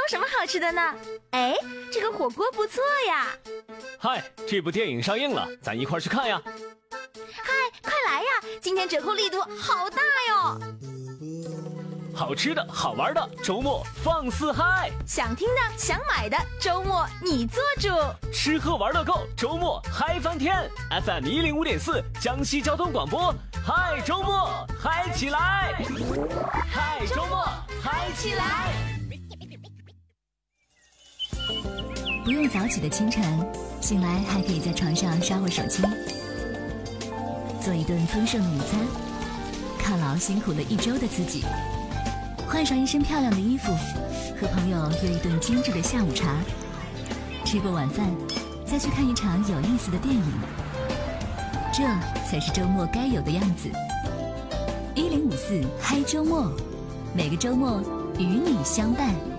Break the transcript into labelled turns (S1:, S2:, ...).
S1: 什么好吃的呢？哎，这个火锅不错呀。
S2: 嗨，这部电影上映了，咱一块去看呀。
S1: 嗨，快来呀，今天折扣力度好大哟。
S2: 好吃的好玩的，周末放肆嗨！
S1: 想听的想买的，周末你做主。
S2: 吃喝玩乐购，周末嗨翻天。FM 105.4江西交通广播，嗨周末嗨起来！嗨周末嗨起来！
S3: 不用早起的清晨，醒来还可以在床上刷会手机，做一顿丰盛的午餐，犒劳辛苦了一周的自己。换上一身漂亮的衣服，和朋友约一顿精致的下午茶，吃过晚饭，再去看一场有意思的电影，这才是周末该有的样子。1054嗨周末，每个周末与你相伴。